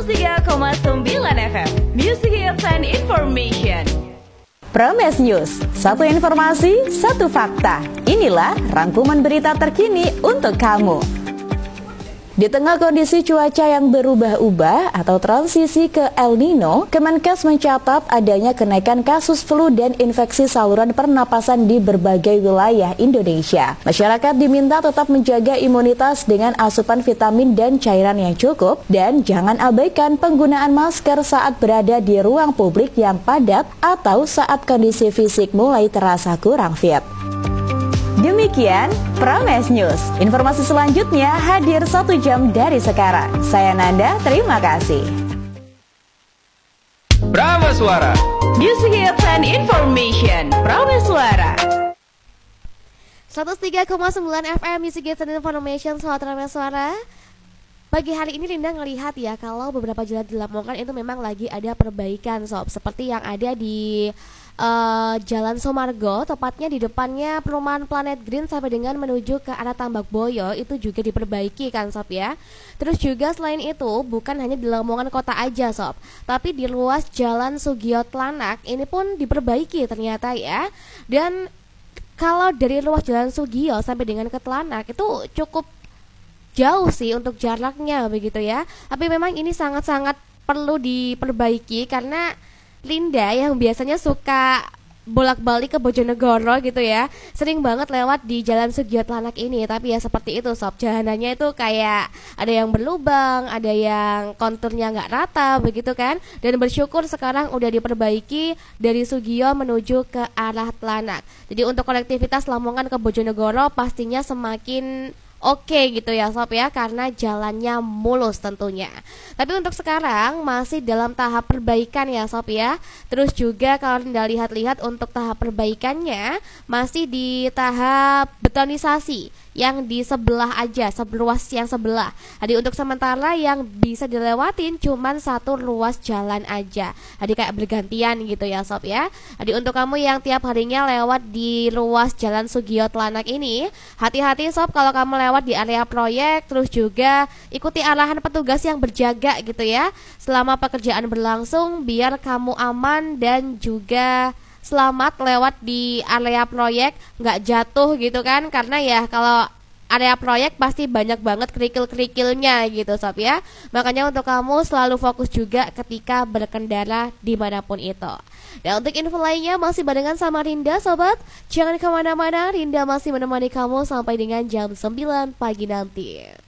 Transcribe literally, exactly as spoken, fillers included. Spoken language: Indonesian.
tiga koma sembilan F M Music Hits and Information. Prames News, satu informasi, satu fakta. Inilah rangkuman berita terkini untuk kamu. Di tengah kondisi cuaca yang berubah-ubah atau transisi ke El Nino, Kemenkes mencatat adanya kenaikan kasus flu dan infeksi saluran pernapasan di berbagai wilayah Indonesia. Masyarakat diminta tetap menjaga imunitas dengan asupan vitamin dan cairan yang cukup dan jangan abaikan penggunaan masker saat berada di ruang publik yang padat atau saat kondisi fisik mulai terasa kurang fit. Demikian Prames News. Informasi selanjutnya hadir satu jam dari sekarang. Saya Nanda, terima kasih. Prameswara Music Hits and Information. Prameswara seratus tiga koma sembilan F M Music Hits and Information. Selamat Prameswara. Pagi hari ini Linda ngelihat ya kalau beberapa jalan di Lamongan itu memang lagi ada perbaikan sob, seperti yang ada di uh, Jalan Somargo, tepatnya di depannya perumahan Planet Green sampai dengan menuju ke arah Tambak Boyo itu juga diperbaiki kan sob ya. Terus juga selain itu bukan hanya di Lamongan kota aja sob, tapi di ruas Jalan Sugiot Lanak ini pun diperbaiki ternyata ya. Dan kalau dari ruas Jalan Sugio sampai dengan ke Telanak itu cukup jauh sih untuk jaraknya begitu ya. Tapi memang ini sangat-sangat perlu diperbaiki karena Linda yang biasanya suka bolak-balik ke Bojonegoro gitu ya, sering banget lewat di Jalan Sugiot Lanak ini. Tapi ya seperti itu sob, jalanannya itu kayak ada yang berlubang, ada yang konturnya nggak rata begitu kan. Dan bersyukur sekarang udah diperbaiki dari Sugio menuju ke arah Telanak. Jadi untuk konektivitas Lamongan ke Bojonegoro pastinya semakin oke gitu ya sob ya, karena jalannya mulus tentunya. Tapi untuk sekarang masih dalam tahap perbaikan ya sob ya. Terus juga kalau Anda lihat-lihat untuk tahap perbaikannya masih di tahap betonisasi yang di sebelah aja, seberuas yang sebelah. Jadi untuk sementara yang bisa dilewatin cuman satu ruas jalan aja. Jadi kayak bergantian gitu ya sob ya. Jadi untuk kamu yang tiap harinya lewat di ruas Jalan Sugiot Lanak ini, hati-hati sob kalau kamu lewat di area proyek. Terus juga ikuti arahan petugas yang berjaga gitu ya selama pekerjaan berlangsung biar kamu aman dan juga selamat lewat di area proyek, nggak jatuh gitu kan. Karena ya kalau area proyek pasti banyak banget kerikil-kerikilnya gitu sob ya. Makanya untuk kamu selalu fokus juga ketika berkendara dimanapun itu. Dan untuk info lainnya masih barengan sama Rinda sobat. Jangan kemana-mana, Rinda masih menemani kamu sampai dengan jam sembilan pagi nanti.